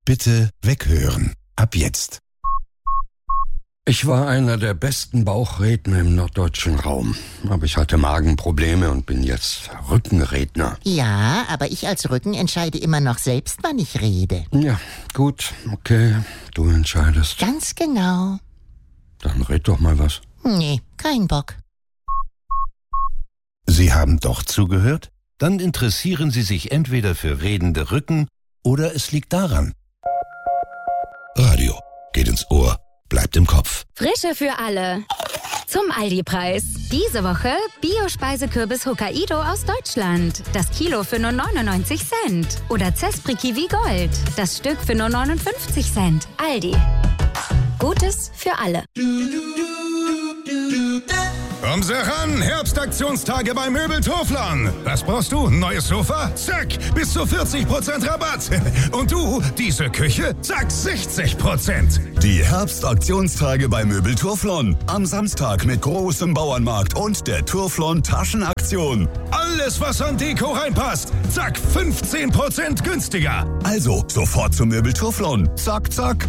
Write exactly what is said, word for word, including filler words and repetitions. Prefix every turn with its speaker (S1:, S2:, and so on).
S1: Bitte weghören. Ab jetzt.
S2: Ich war einer der besten Bauchredner im norddeutschen Raum. Aber ich hatte Magenprobleme und bin jetzt Rückenredner.
S3: Ja, aber ich als Rücken entscheide immer noch selbst, wann ich rede.
S2: Ja, gut, okay, du entscheidest.
S3: Ganz genau.
S2: Dann red doch mal was.
S3: Nee, kein Bock.
S1: Sie haben doch zugehört? Dann interessieren Sie sich entweder für redende Rücken oder es liegt daran. Radio geht ins Ohr, bleibt im Kopf.
S4: Frische für alle. Zum Aldi-Preis. Diese Woche Bio-Speisekürbis Hokkaido aus Deutschland. Das Kilo für nur neunundneunzig Cent. Oder Zespri Kiwi Gold. Das Stück für nur neunundfünfzig Cent. Aldi. Gutes für alle.
S5: Komm sie ran, Herbstaktionstage bei Möbeltoflern. Was brauchst du? Ein neues Sofa? Zack, bis zu vierzig Prozent Rabatt. Und du, diese Küche? Zack, sechzig Prozent.
S6: Die Herbstaktionstage bei Möbeltoflon. Am Samstag mit großem Bauernmarkt und der Turflon Taschenaktion.
S5: Alles, was an Deko reinpasst. Zack, fünfzehn Prozent günstiger.
S6: Also, sofort zum Möbeltoflon. Zack, zack.